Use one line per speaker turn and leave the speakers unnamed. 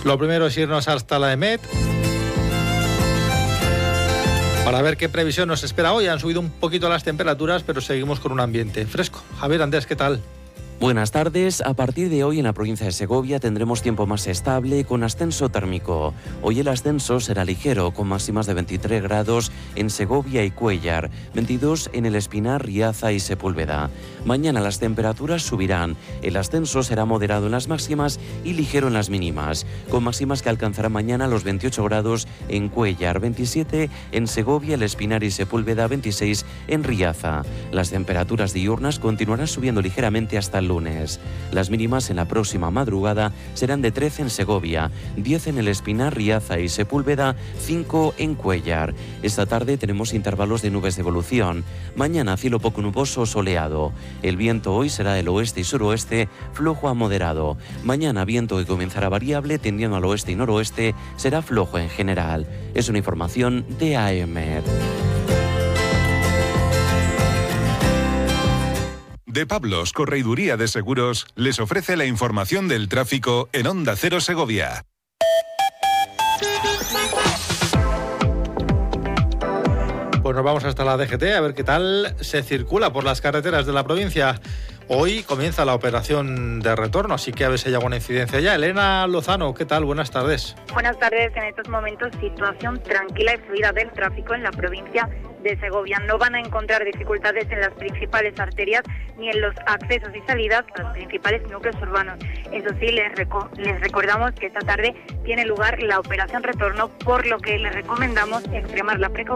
Lo primero es irnos hasta la EMET para ver qué previsión nos espera hoy. Han subido un poquito las temperaturas, pero seguimos con un ambiente fresco. Javier, Andrés, ¿qué tal?
Buenas tardes. A partir de hoy en la provincia de Segovia tendremos tiempo más estable con ascenso térmico. Hoy el ascenso será ligero, con máximas de 23 grados en Segovia y Cuéllar, 22 en El Espinar, Riaza y Sepúlveda. Mañana las temperaturas subirán. El ascenso será moderado en las máximas y ligero en las mínimas, con máximas que alcanzarán mañana los 28 grados en Cuéllar, 27 en Segovia, El Espinar y Sepúlveda, 26 en Riaza. Las temperaturas diurnas continuarán subiendo ligeramente hasta el lunes. Las mínimas en la próxima madrugada serán de 13 en Segovia, 10 en El Espinar, Riaza y Sepúlveda, 5 en Cuéllar. Esta tarde tenemos intervalos de nubes de evolución. Mañana cielo poco nuboso o soleado. El viento hoy será del oeste y suroeste, flojo a moderado. Mañana viento que comenzará variable, tendiendo al oeste y noroeste, será flojo en general. Es una información de AEMET.
De Pablos, Correiduría de Seguros, les ofrece la información del tráfico en Onda Cero Segovia.
Pues nos vamos hasta la DGT a ver qué tal se circula por las carreteras de la provincia. Hoy comienza la operación de retorno, así que a ver si hay alguna incidencia ya. Elena Lozano, ¿qué tal? Buenas tardes.
Buenas tardes. En estos momentos, situación tranquila y fluida del tráfico en la provincia de Segovia. No van a encontrar dificultades en las principales arterias ni en los accesos y salidas a los principales núcleos urbanos. Eso sí, les recordamos que esta tarde tiene lugar la operación retorno, por lo que les recomendamos extremar la precaución